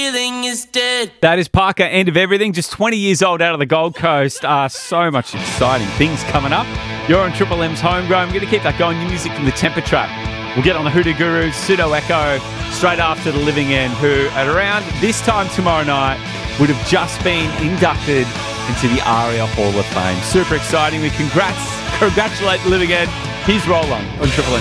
everything is dead. That is Parker, End of Everything. Just 20 years old out of the Gold Coast. So much exciting things coming up. You're on Triple M's Homegrown. We're going to keep that going. New music from the Temper Trap. We'll get on the Hoodoo Guru, Pseudo Echo, straight after the Living End, who at around this time tomorrow night would have just been inducted into the ARIA Hall of Fame. Super exciting. We congratulate the Living End. Here's Roll On Triple M.